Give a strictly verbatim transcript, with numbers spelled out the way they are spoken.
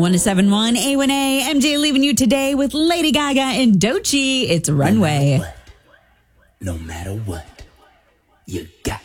one oh seven point one A one A. M J leaving you today with Lady Gaga and Doechii. It's Runway. No matter what, no matter what, you got